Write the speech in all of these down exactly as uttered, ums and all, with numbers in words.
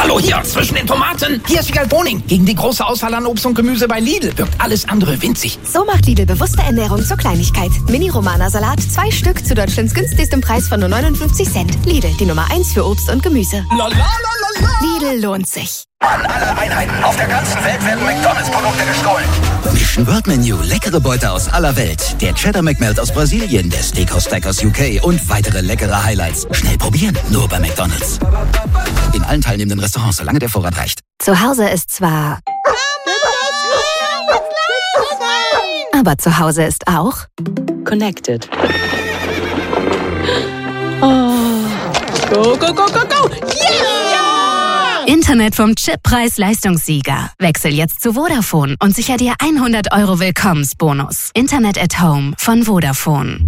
Hallo, hier, zwischen den Tomaten. Hier ist Wiegald Boning. Gegen die große Auswahl an Obst und Gemüse bei Lidl wirkt alles andere winzig. So macht Lidl bewusste Ernährung zur Kleinigkeit. Mini-Romana-Salat, zwei Stück zu Deutschlands günstigstem Preis von nur neunundfünfzig Cent. Lidl, die Nummer eins für Obst und Gemüse. La, la, la, la, la. Lidl lohnt sich. An alle Einheiten auf der ganzen Welt werden McDonalds-Produkte gestohlen. Mission World Menu, leckere Beute aus aller Welt. Der Cheddar McMelt aus Brasilien, der Steakhouse Stack aus U K und weitere leckere Highlights. Schnell probieren, nur bei McDonalds. In allen teilnehmenden Restaurants, solange der Vorrat reicht. Zu Hause ist zwar... Aber zu Hause ist auch... Connected. Oh. Go, go, go, go, go! Yeah! Internet vom Chip Preis-Leistungssieger. Wechsel jetzt zu Vodafone und sicher dir hundert Euro Willkommensbonus. Internet at Home von Vodafone.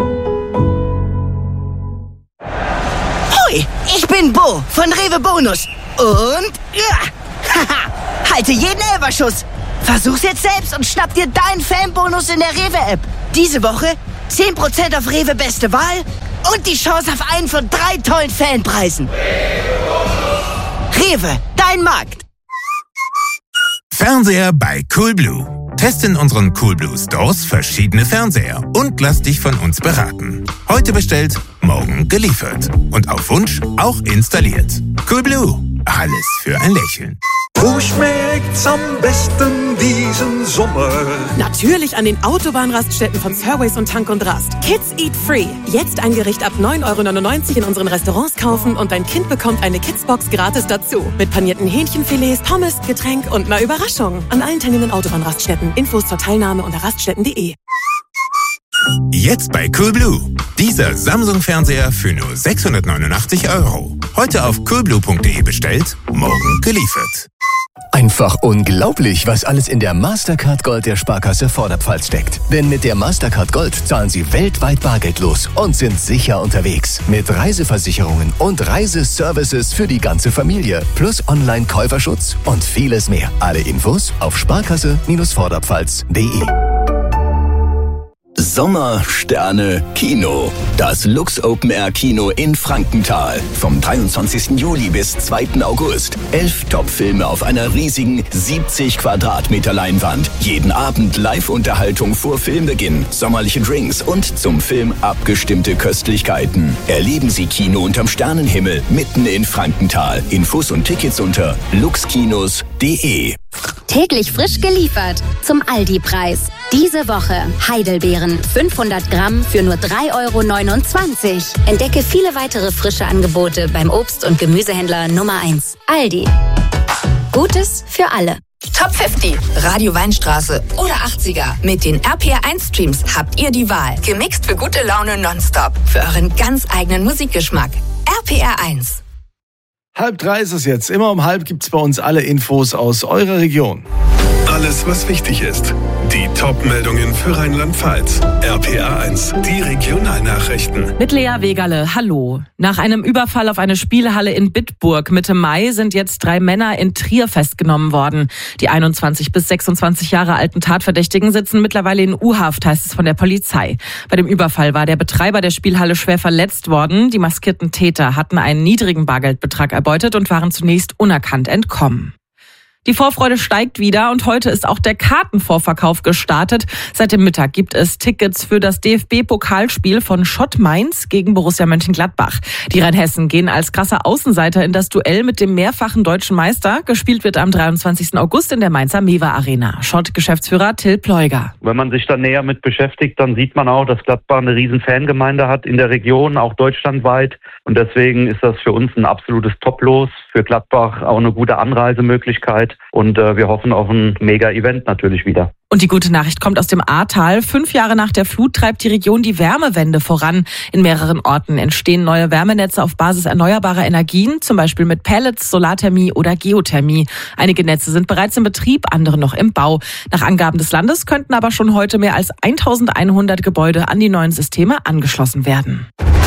Hoi, ich bin Bo von Rewe Bonus. Und ja, haha, halte jeden Elberschuss. Versuch's jetzt selbst und schnapp dir deinen Fanbonus in der Rewe-App. Diese Woche zehn Prozent auf Rewe Beste Wahl und die Chance auf einen von drei tollen Fanpreisen. Rewe, dein Markt. Fernseher bei Coolblue. Teste in unseren Coolblue Stores verschiedene Fernseher und lass dich von uns beraten. Heute bestellt, morgen geliefert. Und auf Wunsch auch installiert. Coolblue, alles für ein Lächeln. Wo schmeckt's am besten diesen Sommer? Natürlich an den Autobahnraststätten von Surways und Tank und Rast. Kids Eat Free. Jetzt ein Gericht ab neun Euro neunundneunzig in unseren Restaurants kaufen und dein Kind bekommt eine Kidsbox gratis dazu. Mit panierten Hähnchenfilets, Pommes, Getränk und einer Überraschung. An allen teilnehmenden Autobahnraststätten. Infos zur Teilnahme unter raststätten punkt de. Jetzt bei Coolblue. Dieser Samsung-Fernseher für nur sechshundertneunundachtzig Euro. Heute auf coolblue punkt de bestellt, morgen geliefert. Einfach unglaublich, was alles in der Mastercard Gold der Sparkasse Vorderpfalz steckt. Denn mit der Mastercard Gold zahlen Sie weltweit bargeldlos und sind sicher unterwegs. Mit Reiseversicherungen und Reiseservices für die ganze Familie. Plus Online-Käuferschutz und vieles mehr. Alle Infos auf sparkasse Vorderpfalz punkt de. Sommersterne Kino. Das Lux Open Air Kino in Frankenthal. Vom dreiundzwanzigsten Juli bis zweiten August. Elf Top-Filme auf einer riesigen siebzig Quadratmeter Leinwand. Jeden Abend Live-Unterhaltung vor Filmbeginn, sommerliche Drinks und zum Film abgestimmte Köstlichkeiten. Erleben Sie Kino unterm Sternenhimmel mitten in Frankenthal. Infos und Tickets unter luxkinos punkt de. Täglich frisch geliefert zum Aldi-Preis. Diese Woche Heidelbeeren fünfhundert Gramm für nur drei Euro neunundzwanzig. Entdecke viele weitere frische Angebote beim Obst- und Gemüsehändler Nummer eins. Aldi. Gutes für alle. Top fünfzig, Radio Weinstraße oder achtziger. Mit den R P R eins Streams habt ihr die Wahl. Gemixt für gute Laune nonstop. Für euren ganz eigenen Musikgeschmack. R P R eins. Halb drei ist es jetzt. Immer um halb gibt's bei uns alle Infos aus eurer Region. Alles, was wichtig ist. Die Top-Meldungen für Rheinland-Pfalz. R P R eins, die Regionalnachrichten. Mit Lea Wegerle, hallo. Nach einem Überfall auf eine Spielhalle in Bitburg Mitte Mai sind jetzt drei Männer in Trier festgenommen worden. Die einundzwanzig bis sechsundzwanzig Jahre alten Tatverdächtigen sitzen mittlerweile in U-Haft, heißt es von der Polizei. Bei dem Überfall war der Betreiber der Spielhalle schwer verletzt worden. Die maskierten Täter hatten einen niedrigen Bargeldbetrag erbeutet und waren zunächst unerkannt entkommen. Die Vorfreude steigt wieder und heute ist auch der Kartenvorverkauf gestartet. Seit dem Mittag gibt es Tickets für das D F B-Pokalspiel von Schott Mainz gegen Borussia Mönchengladbach. Die Rheinhessen gehen als krasser Außenseiter in das Duell mit dem mehrfachen deutschen Meister. Gespielt wird am dreiundzwanzigsten August in der Mainzer Mewa Arena. Schott-Geschäftsführer Till Pleuger. Wenn man sich da näher mit beschäftigt, dann sieht man auch, dass Gladbach eine riesen Fangemeinde hat in der Region, auch deutschlandweit. Und deswegen ist das für uns ein absolutes Top-Los. Für Gladbach auch eine gute Anreisemöglichkeit. Und äh, wir hoffen auf ein Mega-Event natürlich wieder. Und die gute Nachricht kommt aus dem Ahrtal. Fünf Jahre nach der Flut treibt die Region die Wärmewende voran. In mehreren Orten entstehen neue Wärmenetze auf Basis erneuerbarer Energien, zum Beispiel mit Pellets, Solarthermie oder Geothermie. Einige Netze sind bereits in Betrieb, andere noch im Bau. Nach Angaben des Landes könnten aber schon heute mehr als eintausendeinhundert Gebäude an die neuen Systeme angeschlossen werden.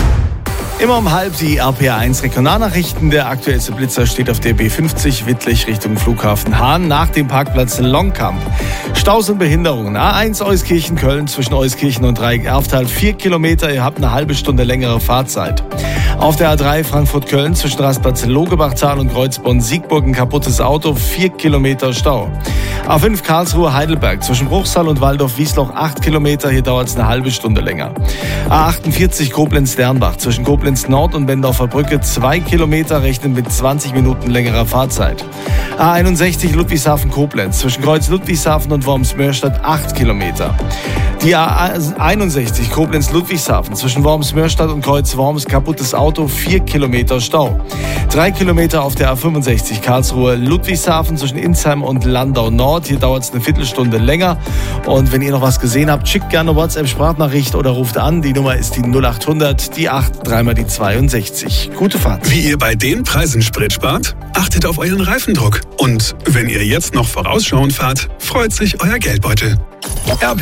Immer um halb die R P R eins Regionalnachrichten. Der aktuellste Blitzer steht auf der B fünfzig Wittlich Richtung Flughafen Hahn nach dem Parkplatz Longkamp. Staus und Behinderungen. A eins Euskirchen-Köln zwischen Euskirchen und Dreieck-Erftal. Vier Kilometer, ihr habt eine halbe Stunde längere Fahrzeit. Auf der A drei Frankfurt-Köln zwischen Rastplatz Logebachtal und Kreuzborn-Siegburg ein kaputtes Auto, vier Kilometer Stau. A fünf Karlsruhe-Heidelberg zwischen Bruchsal und Waldorf-Wiesloch acht Kilometer, hier dauert es eine halbe Stunde länger. A achtundvierzig Koblenz-Dernbach zwischen Koblenz-Nord und Bendorfer Brücke zwei Kilometer, rechnen mit zwanzig Minuten längerer Fahrzeit. A einundsechzig Ludwigshafen-Koblenz zwischen Kreuz Ludwigshafen und Worms-Mörstadt acht Kilometer. Die A einundsechzig Koblenz-Ludwigshafen zwischen Worms-Mörstadt und Kreuz Worms kaputtes Auto, vier Kilometer Stau. Drei Kilometer auf der A fünfundsechzig Karlsruhe-Ludwigshafen zwischen Insheim und Landau Nord. Hier dauert es eine Viertelstunde länger. Und wenn ihr noch was gesehen habt, schickt gerne WhatsApp-Sprachnachricht oder ruft an. Die Nummer ist die null acht hundert, die acht, dreimal die zweiundsechzig. Gute Fahrt. Wie ihr bei den Preisen Sprit spart? Achtet auf euren Reifendruck. Und wenn ihr jetzt noch vorausschauend fahrt, freut sich euer Geldbeutel. R P